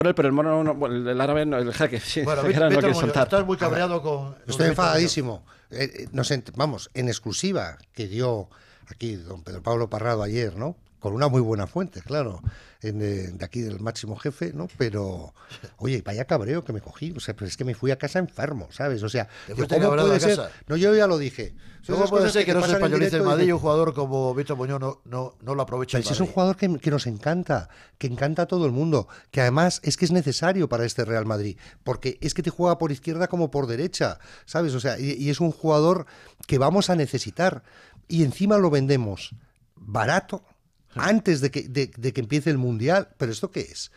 pero el mono, no, bueno, el árabe, no, el jeque, sí, Bueno, ahora no Víctor quiere Muñoz, soltar. estás muy cabreado con... Estoy enfadadísimo. Vamos, en exclusiva que dio aquí don Pedro Pablo Parrado ayer, ¿no? Con una muy buena fuente, claro, de aquí del máximo jefe, ¿no? Pero, oye, vaya cabreo que me cogí. O sea, pero es que me fui a casa enfermo, ¿sabes? O sea, ¿Te digo, fuiste ¿cómo cabreado puede a ser? casa? No, yo ya lo dije. Son ¿Cómo esas puede cosas ser que te no se pasan en españolice el directo y Madrid y dices, un jugador como Víctor Muñoz no lo aprovecha el pero si es un Madrid? jugador que nos encanta, que encanta a todo el mundo, que además es que es necesario para este Real Madrid, porque es que te juega por izquierda como por derecha, ¿sabes? O sea, y es un jugador que vamos a necesitar, y encima lo vendemos barato, antes de que empiece el Mundial. ¿Pero esto qué es?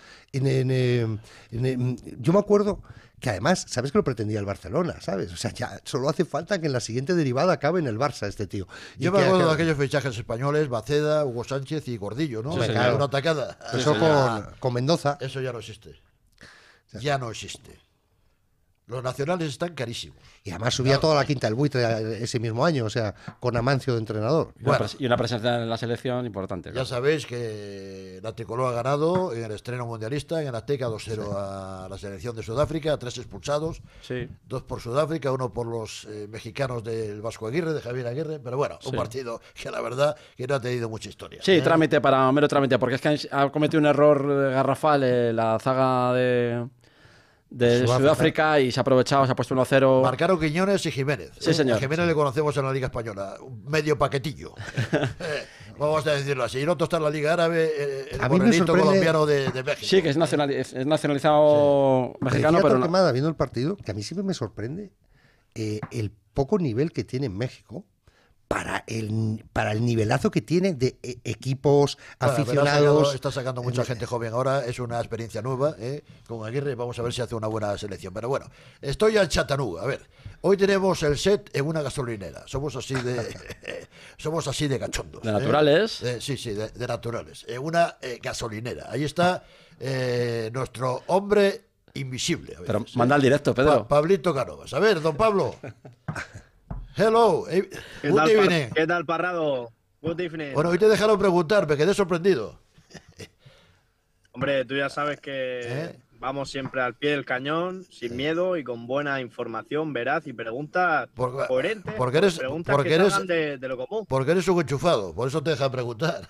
Yo me acuerdo que además, ¿sabes que lo pretendía el Barcelona? ¿Sabes? O sea, ya solo hace falta que en la siguiente derivada acabe en el Barça este tío. Yo me acuerdo de aquellos fichajes españoles, Baceda, Hugo Sánchez y Gordillo, ¿no? Sí, señor. Una atacada. Empezó con Mendoza. Eso ya no existe. Ya no existe. Los nacionales están carísimos. Y además subía toda la quinta del buitre ese mismo año, o sea, con Amancio de entrenador. Bueno, Y una presencia en la selección importante. ya Claro. sabéis que la Tricolor ha ganado en el estreno mundialista en el Azteca 2-0 a la selección de Sudáfrica, 3 expulsados, Sí. 2 por Sudáfrica, 1 por los mexicanos del Vasco Aguirre, de Javier Aguirre, pero bueno, un Sí. partido que la verdad que no ha tenido mucha historia. Sí, mero trámite, porque es que ha cometido un error garrafal la zaga de Sudáfrica y se ha aprovechado, se ha puesto 1-0. Marcaron Quiñones y Jiménez. Sí, señor. A Jiménez le conocemos en la Liga Española, un medio paquetillo. Vamos a decirlo así. Y el otro está en la Liga Árabe, el A mí me morenito sorprende- colombiano de México. Sí, que es nacionalizado mexicano, Decía pero no. Torquemada, viendo el partido, que a mí siempre me sorprende el poco nivel que tiene en México para el nivelazo que tiene de equipos, Bueno, pero aficionados. está sacando mucha gente joven ahora, es una experiencia nueva, con Aguirre, vamos a ver si hace una buena selección. Pero bueno, estoy en Chattanooga, a ver, hoy tenemos el set en una gasolinera, somos así de cachondos. De naturales. Sí, de naturales, en una gasolinera, ahí está nuestro hombre invisible. A Pero veces, manda al directo, Pedro. Pablito Canovas, a ver, don Pablo. Hello, ¿Qué good tal, evening. ¿Qué tal, Parrado? Good evening. Bueno, hoy te dejaron preguntar, me quedé sorprendido. Hombre, tú ya sabes que vamos siempre al pie del cañón, sin miedo y con buena información veraz y preguntas coherentes. Porque eres, preguntas porque que eres, salgan de lo común. porque eres un enchufado, por eso te dejan preguntar.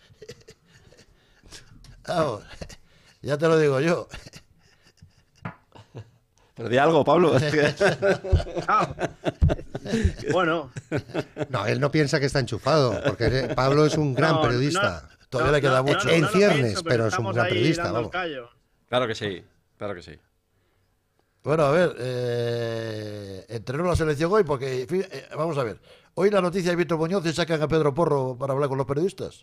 Vamos, ya te lo digo yo. Pero di algo, Pablo. Ah, bueno, No, él no piensa que está enchufado, porque Pablo es un gran No, periodista. Todavía le queda mucho. En lo ciernes, pienso, pero es un estamos gran ahí periodista, dando el vamos. callo. Claro que sí, claro que sí. Bueno, a ver, entrenó la selección hoy porque, vamos a ver, hoy la noticia de Víctor Muñoz y sacan a Pedro Porro para hablar con los periodistas.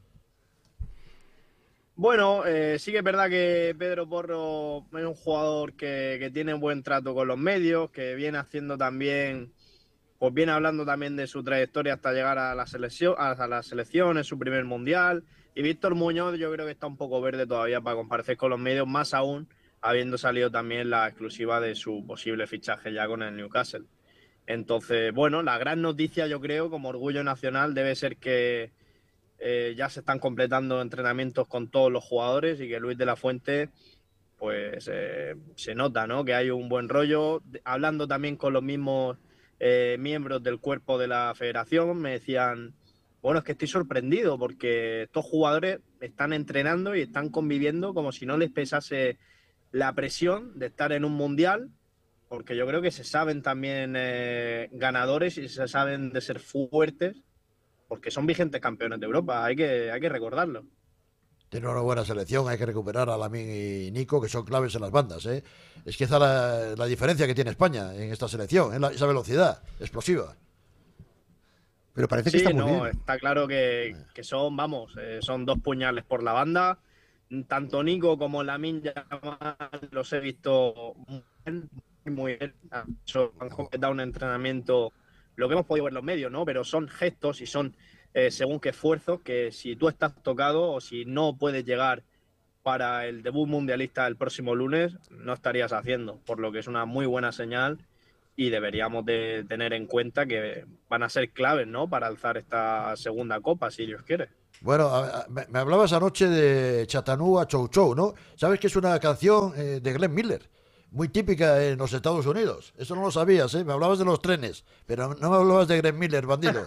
Bueno, sí que es verdad que Pedro Porro es un jugador que tiene buen trato con los medios, que viene haciendo también, pues viene hablando también de su trayectoria hasta llegar a la selección en su primer mundial. Y Víctor Muñoz yo creo que está un poco verde todavía para comparecer con los medios, más aún habiendo salido también la exclusiva de su posible fichaje ya con el Newcastle. Entonces, bueno, la gran noticia yo creo como orgullo nacional debe ser que ya se están completando entrenamientos con todos los jugadores y que Luis de la Fuente, pues se nota, ¿no? Que hay un buen rollo. Hablando también con los mismos miembros del cuerpo de la federación, me decían, bueno, es que estoy sorprendido porque estos jugadores están entrenando y están conviviendo como si no les pesase la presión de estar en un mundial, porque yo creo que se saben también ganadores y se saben de ser fuertes, porque son vigentes campeones de Europa, hay que recordarlo. Tiene una buena selección, hay que recuperar a Lamine y Nico, que son claves en las bandas. Es quizá la diferencia que tiene España en esta selección, esa velocidad explosiva. Pero parece que Sí, está muy no, bien. está claro que son, vamos, son dos puñales por la banda. Tanto Nico como Lamine Yamal los he visto muy bien. Han completado un entrenamiento, lo que hemos podido ver en los medios, ¿no? Pero son gestos y son según qué esfuerzos que si tú estás tocado o si no puedes llegar para el debut mundialista el próximo lunes, no estarías haciendo, por lo que es una muy buena señal y deberíamos de tener en cuenta que van a ser claves, ¿no? Para alzar esta segunda copa, si Dios quiere. Bueno, me hablabas anoche de Chattanooga Chou Chou, ¿no? ¿Sabes que es una canción de Glenn Miller? Muy típica en los Estados Unidos. Eso no lo sabías, ¿eh? Me hablabas de los trenes, pero no me hablabas de Glenn Miller, bandido.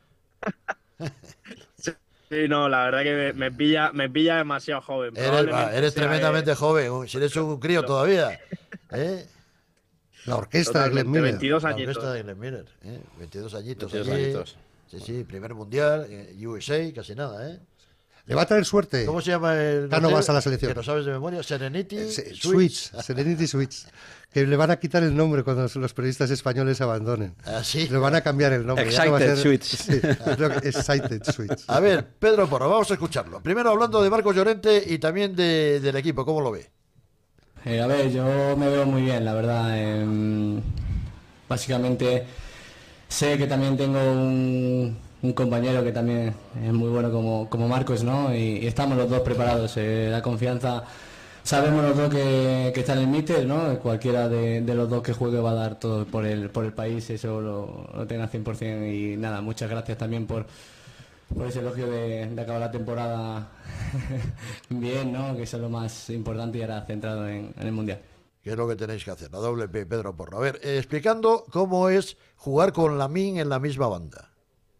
Sí, no, la verdad que me pilla demasiado joven. Eres tremendamente joven, si eres un crío todavía. ¿Eh? La orquesta de Glenn Miller. 22 La añitos. orquesta de Glenn Miller, 22 añitos. 22 allí. añitos. Sí, sí, primer mundial, USA, casi nada, ¿eh? Le va a traer suerte. ¿Cómo se llama el Cánovas hotel? a la selección. Que lo sabes de memoria, Serenity Suites, Serenity Suites. Que le van a quitar el nombre cuando los periodistas españoles abandonen. ¿Ah, sí? Le van a cambiar el nombre. Ya no va a Excited ser- Suites. Sí, creo que Excited Suites. A ver, Pedro Porro, vamos a escucharlo. Primero hablando de Marcos Llorente y también del equipo, ¿cómo lo ve? A ver, yo me veo muy bien, la verdad. Básicamente sé que también tengo un compañero que también es muy bueno como Marcos, ¿no? Y estamos los dos preparados. La confianza, sabemos los dos que está en el míster, ¿no? Cualquiera de los dos que juegue va a dar todo por el país, eso lo tenga al 100%. Y nada, muchas gracias también por ese elogio de acabar la temporada bien, ¿no? Que eso es lo más importante y ahora centrado en el Mundial. ¿Qué es lo que tenéis que hacer? La doble P, Pedro Porro. A ver, explicando cómo es jugar con Lamine en la misma banda.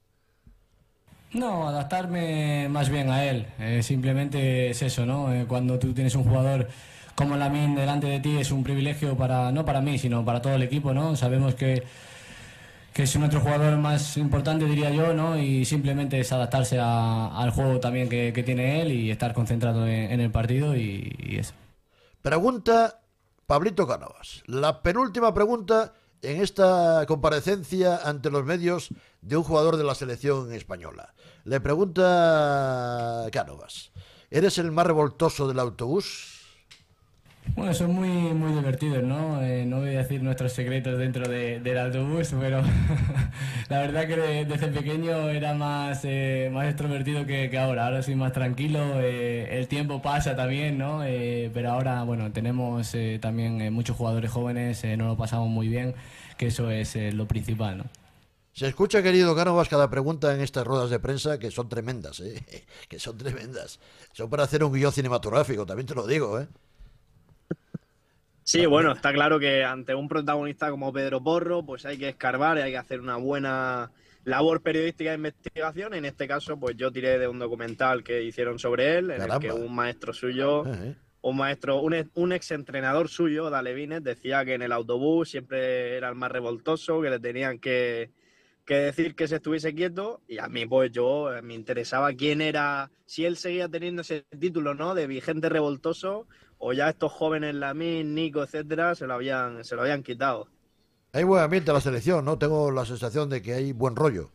No, adaptarme más bien a él. Simplemente es eso, ¿no? Cuando tú tienes un jugador como Lamine delante de ti es un privilegio no para mí, sino para todo el equipo, ¿no? Sabemos que es nuestro jugador más importante, diría yo, ¿no? Y simplemente es adaptarse al juego también que tiene él y estar concentrado en el partido y eso. Pregunta Pablito Cánovas. La penúltima pregunta en esta comparecencia ante los medios de un jugador de la selección española. Le pregunta Cánovas: ¿eres el más revoltoso del autobús? Bueno, son muy divertidos, ¿no? No voy a decir nuestros secretos dentro del autobús, pero la verdad que desde pequeño era más extrovertido que ahora. Ahora soy más tranquilo, el tiempo pasa también, ¿no? Pero ahora, bueno, tenemos también muchos jugadores jóvenes, nos lo pasamos muy bien, que eso es lo principal, ¿no? Se escucha, querido Cánovas, cada pregunta en estas ruedas de prensa que son tremendas, ¿eh? Que son tremendas. Son para hacer un guión cinematográfico, también te lo digo, ¿eh? Sí, bueno, está claro que ante un protagonista como Pedro Porro, pues hay que escarbar y hay que hacer una buena labor periodística de investigación. En este caso, pues yo tiré de un documental que hicieron sobre él, en el que un maestro suyo, un ex entrenador suyo, Dale Vines, decía que en el autobús siempre era el más revoltoso, que le tenían que decir que se estuviese quieto, y a mí pues me interesaba quién era, si él seguía teniendo ese título, ¿no? De vigente revoltoso, o ya estos jóvenes, Lamine, Nico, etcétera, se lo habían quitado. Hay buen ambiente en la selección, ¿no? Tengo la sensación de que hay buen rollo.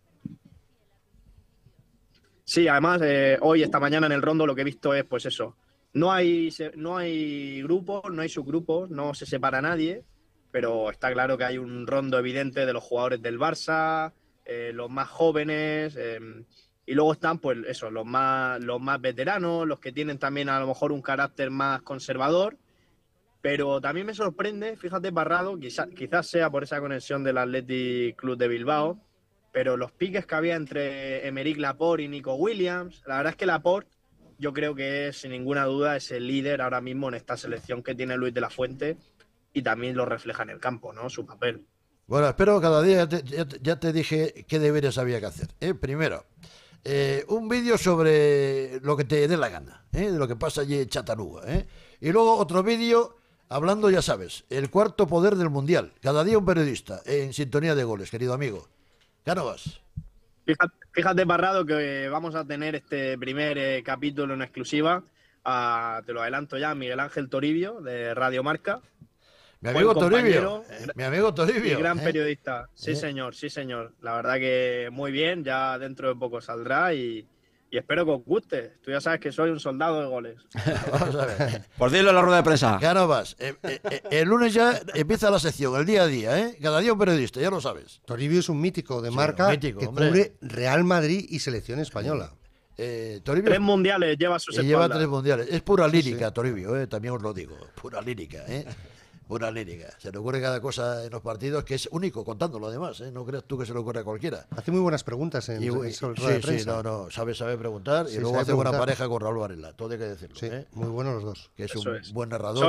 Sí, además, hoy, esta mañana en el Rondo, lo que he visto es, pues eso, no hay grupos, no hay subgrupos, no se separa nadie, pero está claro que hay un rondo evidente de los jugadores del Barça, los más jóvenes, y luego están, pues eso, los más veteranos, los que tienen también a lo mejor un carácter más conservador. Pero también me sorprende, fíjate, Parrado, quizás sea por esa conexión del Athletic Club de Bilbao, pero los piques que había entre Aymeric Laporte y Nico Williams, la verdad es que Laporte, yo creo que es, sin ninguna duda, es el líder ahora mismo en esta selección que tiene Luis de la Fuente, y también lo refleja en el campo, ¿no? Su papel. Bueno, espero cada día, ya te dije qué deberes había que hacer. Primero, un vídeo sobre lo que te dé la gana, de lo que pasa allí en Chattanooga. Y luego otro vídeo hablando, ya sabes, el cuarto poder del Mundial. Cada día un periodista en sintonía de goles, querido amigo. Cánovas. Fíjate, Parrado, que vamos a tener este primer capítulo en exclusiva. Te lo adelanto ya, Miguel Ángel Toribio, de Radio Marca. Mi amigo Toribio. Mi gran periodista. Sí, señor, sí, señor. La verdad que muy bien, ya dentro de poco saldrá y espero que os guste. Tú ya sabes que soy un soldado de goles. Vamos a ver. Por dilo en la rueda de prensa. Cánovas, el lunes ya empieza la sección, el día a día, Cada día un periodista, ya lo sabes. Toribio es un mítico de Sí, Marca un mítico, que hombre. cubre Real Madrid y selección española. Toribio 3 mundiales lleva sus lleva espaldas. 3 mundiales. Es pura lírica, Toribio, también os lo digo. Pura lírica, una lírica. Se le ocurre cada cosa en los partidos que es único, contándolo además, ¿eh? No creas tú que se le ocurre a cualquiera. Hace muy buenas preguntas en rueda de prensa. Sabe preguntar y Sí, luego sabe hace buena preguntar. pareja con Raúl Varela, todo hay que decirlo. Sí, ¿eh? muy buenos los dos. Que es Eso un es. buen narrador.